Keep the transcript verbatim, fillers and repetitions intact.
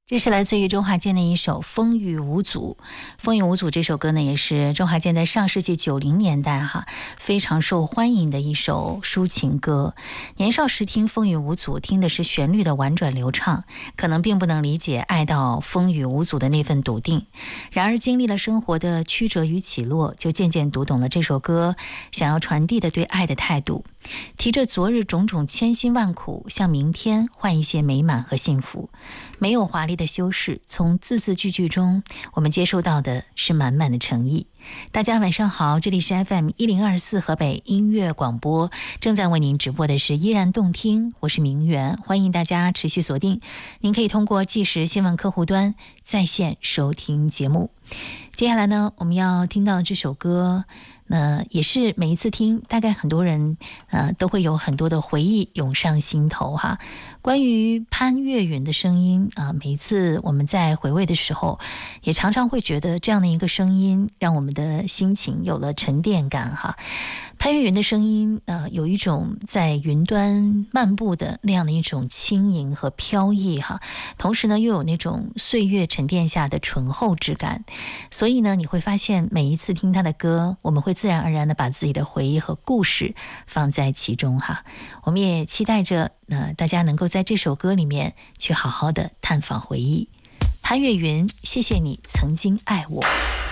这是来自于周华健的一首《风雨无阻》。《风雨无阻》这首歌呢，也是周华健在上世纪九零年代哈非常受欢迎的一首抒情歌。年少时听《风雨无阻》，听的是旋律的婉转流畅，可能并不能理解爱到风雨无阻的那份笃定。然而经历了生活的曲折与起落，就渐渐读懂了这首歌想要传递的对爱的态度。提着昨日种种千辛万苦，向明天换一些美满和幸福。没有华丽的修饰，从字字句句中，我们接受到的是满满的诚意。大家晚上好，这里是 F M 一零二四河北音乐广播，正在为您直播的是依然动听，我是明媛，欢迎大家持续锁定。您可以通过即时新闻客户端在线收听节目。接下来呢，我们要听到的这首歌那也是每一次听，大概很多人呃都会有很多的回忆涌上心头哈。关于潘越云的声音啊、呃，每一次我们在回味的时候，也常常会觉得这样的一个声音，让我们的心情有了沉淀感哈。潘越云的声音呃，有一种在云端漫步的那样的一种轻盈和飘逸哈，同时呢又有那种岁月沉淀下的醇厚之感。所以呢，你会发现每一次听他的歌，我们会自然而然的把自己的回忆和故事放在其中哈。我们也期待着呃，大家能够在这首歌里面去好好的探访回忆。潘越云，谢谢你曾经爱我。